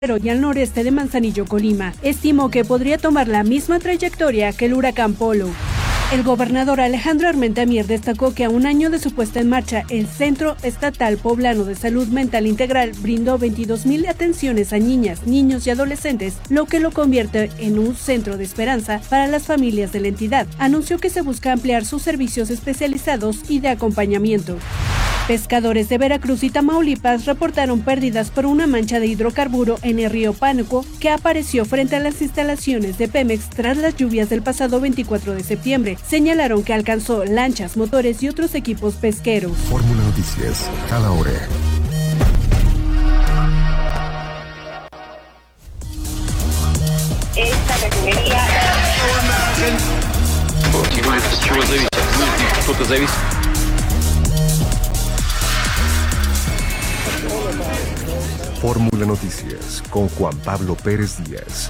y al noreste de Manzanillo, Colima. Estimó que podría tomar la misma trayectoria que el huracán Polo. El gobernador Alejandro Armenta Mier destacó que a un año de su puesta en marcha, el Centro Estatal Poblano de Salud Mental Integral brindó 22,000 atenciones a niñas, niños y adolescentes, lo que lo convierte en un centro de esperanza para las familias de la entidad. Anunció que se busca ampliar sus servicios especializados y de acompañamiento. Pescadores de Veracruz y Tamaulipas reportaron pérdidas por una mancha de hidrocarburo en el río Pánuco que apareció frente a las instalaciones de Pemex tras las lluvias del pasado 24 de septiembre. Señalaron que alcanzó lanchas, motores y otros equipos pesqueros. Fórmula Noticias, cada hora. Esta refinería... Fórmula Noticias con Juan Pablo Pérez Díaz.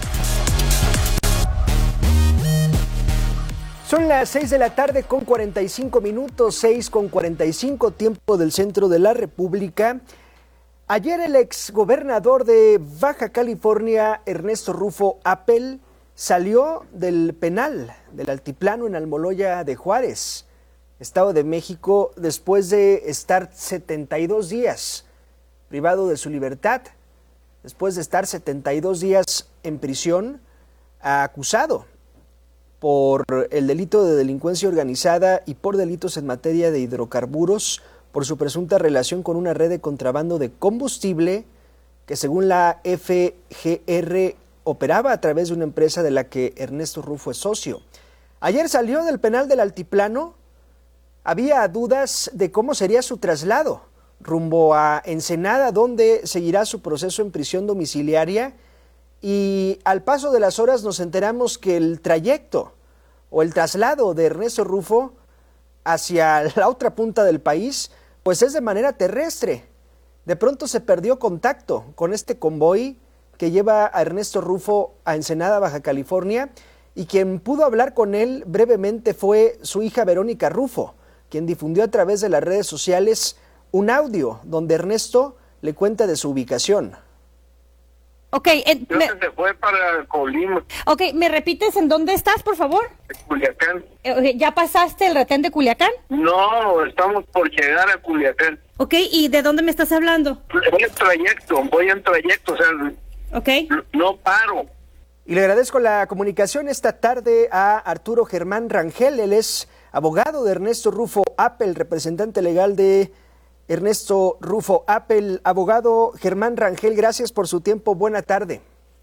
Son las 6 de la tarde con 45 minutos, 6:45, tiempo del centro de la República. Ayer el exgobernador de Baja California, Ernesto Rufo Appel, salió del penal del Altiplano en Almoloya de Juárez, Estado de México, después de estar 72 días privado de su libertad, después de estar 72 días en prisión, acusado por el delito de delincuencia organizada y por delitos en materia de hidrocarburos, por su presunta relación con una red de contrabando de combustible que, según la FGR, operaba a través de una empresa de la que Ernesto Rufo es socio. Ayer salió del penal del Altiplano. Había dudas de cómo sería su traslado rumbo a Ensenada, donde seguirá su proceso en prisión domiciliaria, y al paso de las horas nos enteramos que el trayecto o el traslado de Ernesto Rufo hacia la otra punta del país, pues es de manera terrestre. De pronto se perdió contacto con este convoy que lleva a Ernesto Rufo a Ensenada, Baja California, y quien pudo hablar con él brevemente fue su hija Verónica Rufo, quien difundió a través de las redes sociales un audio donde Ernesto le cuenta de su ubicación. Ok, Creo que se fue para Colima. Ok, ¿me repites en dónde estás, por favor? Culiacán. ¿Ya pasaste el retén de Culiacán? No, estamos por llegar a Culiacán. Ok, ¿y de dónde me estás hablando? Voy en trayecto, o sea, Ok. no paro. Y le agradezco la comunicación esta tarde a Arturo Germán Rangel. Él es abogado de Ernesto Rufo Appel, representante legal de Ernesto Rufo Appel. Abogado Germán Rangel, gracias por su tiempo. Buena tarde.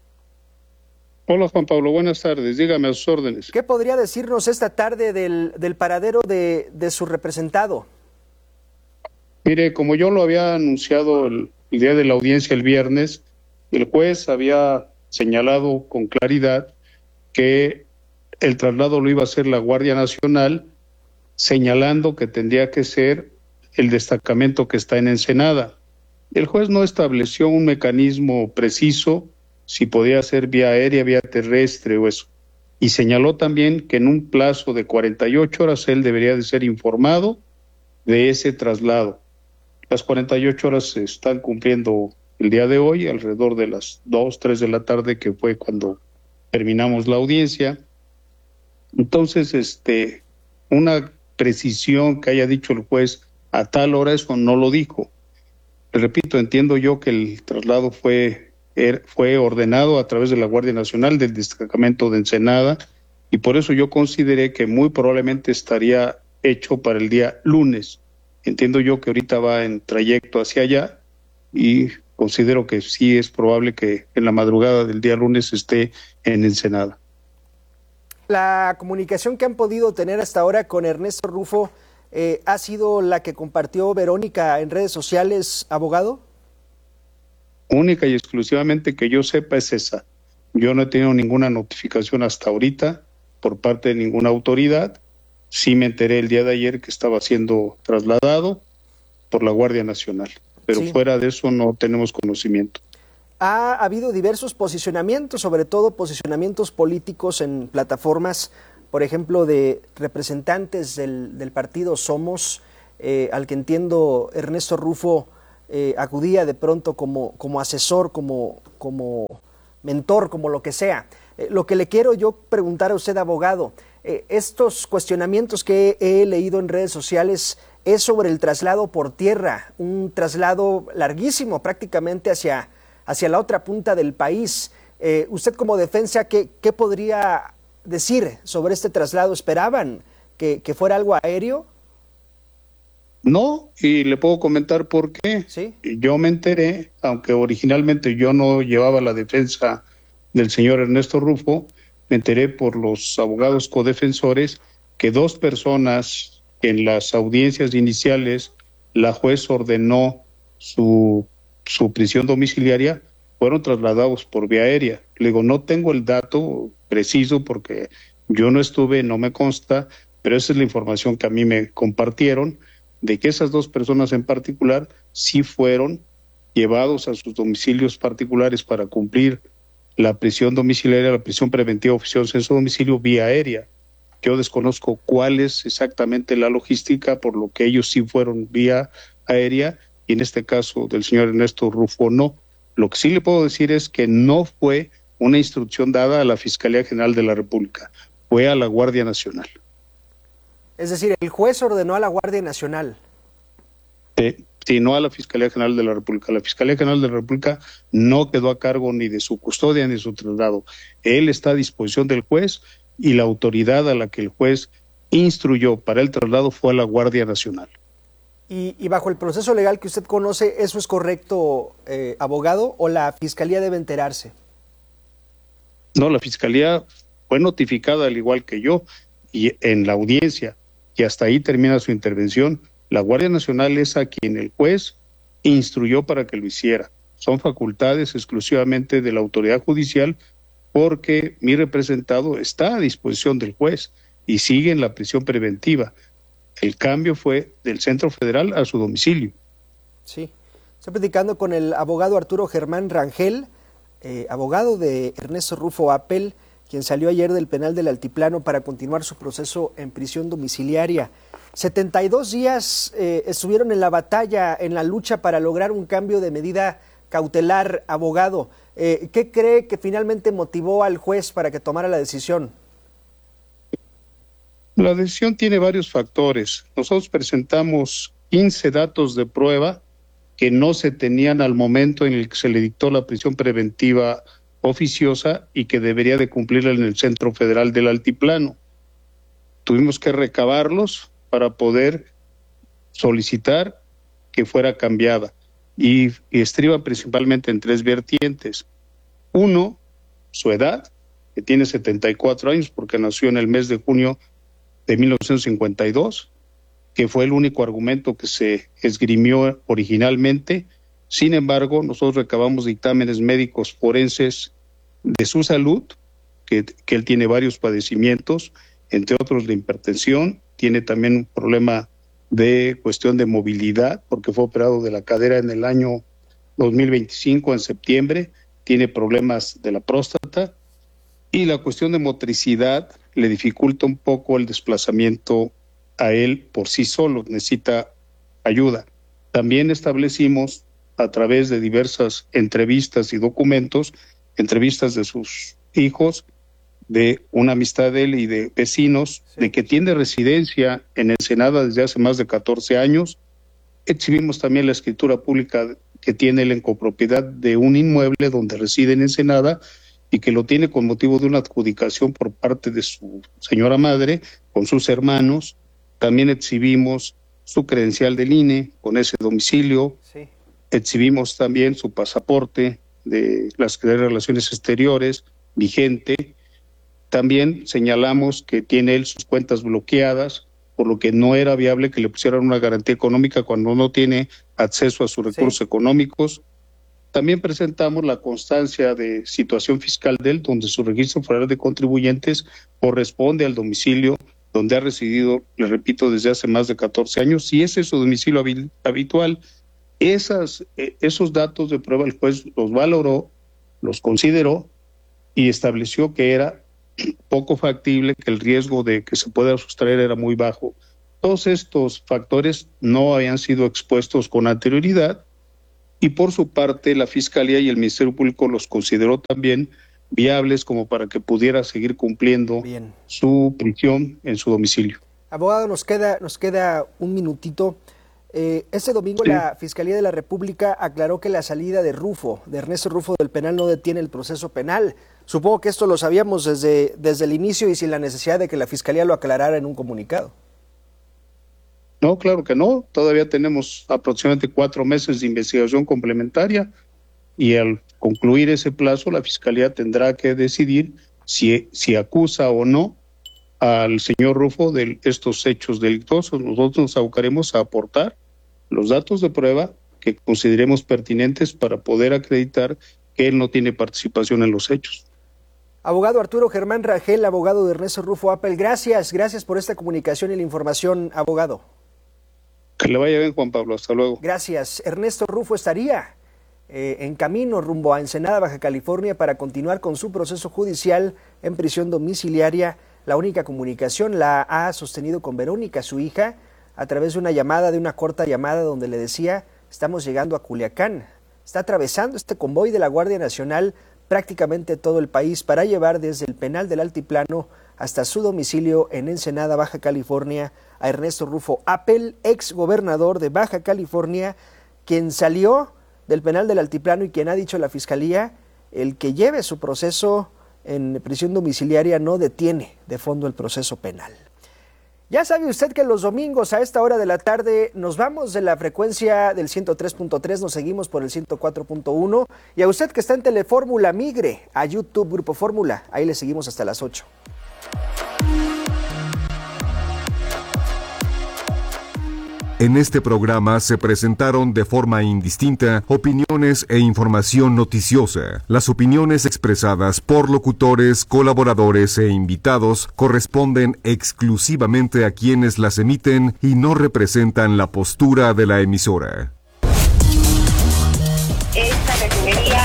Hola Juan Pablo, buenas tardes. Dígame a sus órdenes. ¿Qué podría decirnos esta tarde del paradero de su representado? Mire, como yo lo había anunciado el día de la audiencia el viernes, el juez había señalado con claridad que el traslado lo iba a hacer la Guardia Nacional, señalando que tendría que ser el destacamento que está en Ensenada. El juez no estableció un mecanismo preciso, si podía ser vía aérea, vía terrestre o eso, y señaló también que en un plazo de 48 horas él debería de ser informado de ese traslado. Las 48 horas se están cumpliendo el día de hoy, alrededor de las 2, 3 de la tarde, que fue cuando terminamos la audiencia. Entonces, una precisión que haya dicho el juez a tal hora, eso no lo dijo. Le repito, entiendo yo que el traslado fue ordenado a través de la Guardia Nacional del destacamento de Ensenada, y por eso yo consideré que muy probablemente estaría hecho para el día lunes. Entiendo yo que ahorita va en trayecto hacia allá y considero que sí es probable que en la madrugada del día lunes esté en Ensenada. La comunicación que han podido tener hasta ahora con Ernesto Rufo ha sido la que compartió Verónica en redes sociales, abogado. Única y exclusivamente que yo sepa es esa. Yo no he tenido ninguna notificación hasta ahorita por parte de ninguna autoridad. Sí me enteré el día de ayer que estaba siendo trasladado por la Guardia Nacional, pero sí, fuera de eso no tenemos conocimiento. Ha habido diversos posicionamientos, sobre todo posicionamientos políticos en plataformas, por ejemplo, de representantes del partido Somos, al que entiendo Ernesto Rufo acudía de pronto como asesor, como mentor, como lo que sea. Lo que le quiero yo preguntar a usted, abogado, estos cuestionamientos que he leído en redes sociales es sobre el traslado por tierra, un traslado larguísimo prácticamente hacia la otra punta del país. Usted como defensa, ¿qué podría decir sobre este traslado? ¿Esperaban que fuera algo aéreo? No, y le puedo comentar por qué. ¿Sí? Yo me enteré, aunque originalmente yo no llevaba la defensa del señor Ernesto Rufo, me enteré por los abogados codefensores que dos personas que en las audiencias iniciales la juez ordenó su prisión domiciliaria fueron trasladados por vía aérea. Le digo, no tengo el dato preciso porque yo no estuve, no me consta, pero esa es la información que a mí me compartieron, de que esas dos personas en particular sí fueron llevados a sus domicilios particulares para cumplir la prisión domiciliaria, la prisión preventiva oficiosa en su domicilio vía aérea. Yo desconozco cuál es exactamente la logística, por lo que ellos sí fueron vía aérea, y en este caso del señor Ernesto Rufo no. Lo que sí le puedo decir es que no fue una instrucción dada a la Fiscalía General de la República, fue a la Guardia Nacional. Es decir, el juez ordenó a la Guardia Nacional. Sí, no a la Fiscalía General de la República. La Fiscalía General de la República no quedó a cargo ni de su custodia ni de su traslado. Él está a disposición del juez y la autoridad a la que el juez instruyó para el traslado fue a la Guardia Nacional. Y bajo el proceso legal que usted conoce, ¿eso es correcto, abogado, o la Fiscalía debe enterarse? No, la Fiscalía fue notificada al igual que yo y en la audiencia, y hasta ahí termina su intervención. La Guardia Nacional es a quien el juez instruyó para que lo hiciera. Son facultades exclusivamente de la autoridad judicial, porque mi representado está a disposición del juez y sigue en la prisión preventiva. El cambio fue del Centro Federal a su domicilio. Sí. Estoy platicando con el abogado Arturo Germán Rangel, abogado de Ernesto Rufo Appel, quien salió ayer del penal del Altiplano para continuar su proceso en prisión domiciliaria. 72 días estuvieron en la batalla, en la lucha para lograr un cambio de medida cautelar, abogado. ¿Qué cree que finalmente motivó al juez para que tomara la decisión? La decisión tiene varios factores. Nosotros presentamos 15 datos de prueba que no se tenían al momento en el que se le dictó la prisión preventiva oficiosa y que debería de cumplirla en el Centro Federal del Altiplano. Tuvimos que recabarlos para poder solicitar que fuera cambiada y estriba principalmente en tres vertientes. Uno, su edad, que tiene 74 años porque nació en el mes de junio de 1952, que fue el único argumento que se esgrimió originalmente. Sin embargo, nosotros recabamos dictámenes médicos forenses de su salud, que él tiene varios padecimientos, entre otros la hipertensión, tiene también un problema de cuestión de movilidad, porque fue operado de la cadera en el año 2025, en septiembre, tiene problemas de la próstata, y la cuestión de motricidad le dificulta un poco el desplazamiento a él por sí solo, necesita ayuda. También establecimos a través de diversas entrevistas y documentos, entrevistas de sus hijos, de una amistad de él y de vecinos, sí, de que tiene residencia en Ensenada desde hace más de 14 años. Exhibimos también la escritura pública que tiene él en copropiedad de un inmueble donde reside en Ensenada y que lo tiene con motivo de una adjudicación por parte de su señora madre con sus hermanos. También exhibimos su credencial del INE con ese domicilio. Sí. Exhibimos también su pasaporte de las relaciones exteriores vigente. También señalamos que tiene él sus cuentas bloqueadas, por lo que no era viable que le pusieran una garantía económica cuando no tiene acceso a sus recursos económicos. También presentamos la constancia de situación fiscal de él, donde su registro federal de contribuyentes corresponde al domicilio donde ha residido, le repito, desde hace más de 14 años, y ese es su domicilio habitual. Esos datos de prueba el juez los valoró, los consideró y estableció que era poco factible, que el riesgo de que se pueda sustraer era muy bajo. Todos estos factores no habían sido expuestos con anterioridad y por su parte la Fiscalía y el Ministerio Público los consideró también viables como para que pudiera seguir cumpliendo su prisión en su domicilio. Abogado, nos queda un minutito. Este domingo la Fiscalía de la República aclaró que la salida de Ernesto Rufo del penal no detiene el proceso penal. Supongo que esto lo sabíamos desde el inicio y sin la necesidad de que la Fiscalía lo aclarara en un comunicado. No, claro que no. Todavía tenemos aproximadamente 4 meses de investigación complementaria y al concluir ese plazo la Fiscalía tendrá que decidir si acusa o no al señor Rufo de estos hechos delictuosos. Nosotros nos abocaremos a aportar los datos de prueba que consideremos pertinentes para poder acreditar que él no tiene participación en los hechos. Abogado Arturo Germán Rangel, abogado de Ernesto Rufo Appel, gracias por esta comunicación y la información, abogado. Que le vaya bien, Juan Pablo, hasta luego. Gracias. Ernesto Rufo estaría en camino rumbo a Ensenada, Baja California, para continuar con su proceso judicial en prisión domiciliaria. La única comunicación la ha sostenido con Verónica, su hija, a través de una corta llamada donde le decía: estamos llegando a Culiacán. Está atravesando este convoy de la Guardia Nacional prácticamente todo el país para llevar desde el penal del Altiplano hasta su domicilio en Ensenada, Baja California, a Ernesto Rufo Appel, ex gobernador de Baja California, quien salió del penal del Altiplano y quien ha dicho a la Fiscalía: el que lleve su proceso en prisión domiciliaria no detiene de fondo el proceso penal. Ya sabe usted que los domingos a esta hora de la tarde nos vamos de la frecuencia del 103.3, nos seguimos por el 104.1, y a usted que está en Telefórmula, migre a YouTube Grupo Fórmula, ahí le seguimos hasta las 8. En este programa se presentaron de forma indistinta opiniones e información noticiosa. Las opiniones expresadas por locutores, colaboradores e invitados corresponden exclusivamente a quienes las emiten y no representan la postura de la emisora. Esta refinería...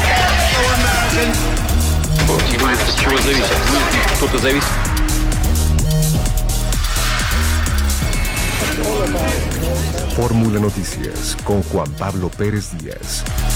Fórmula Noticias con Juan Pablo Pérez Díaz.